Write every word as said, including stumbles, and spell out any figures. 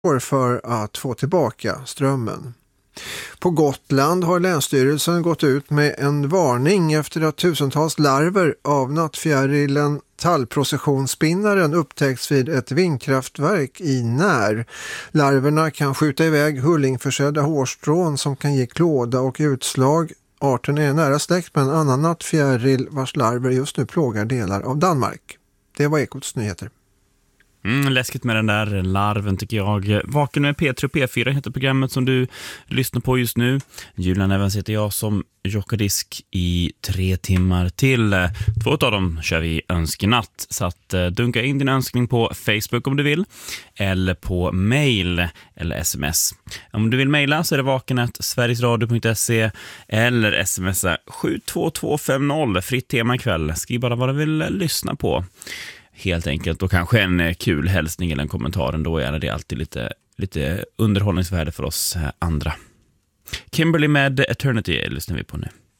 för att få tillbaka strömmen. På Gotland har Länsstyrelsen gått ut med en varning efter att tusentals larver av nattfjärilen tallprocessionsspinnaren upptäckts vid ett vindkraftverk i När. Larverna kan skjuta iväg hullingförsedda hårstrån som kan ge klåda och utslag. Arten är nära släkt med en annan nattfjäril vars larver just nu plågar delar av Danmark. Det var Ekots nyheter. Mm, läskigt med den där larven tycker jag. Vaken med P tre och P fyra heter programmet som du lyssnar på just nu. Julian Evans heter jag som jockadisk i tre timmar till. Två av dem kör vi önskenatt. Så att uh, dunka in din önskning på Facebook om du vill. Eller på mail eller sms. Om du vill mejla så är det vakenet sverigesradio punkt se eller smsa sju två två fem noll. Fritt tema ikväll. Skriv bara vad du vill lyssna på. Helt enkelt, och kanske en kul hälsning eller en kommentar, då är det alltid lite, lite underhållningsvärde för oss andra. Kimberly med Eternity lyssnar vi på nu.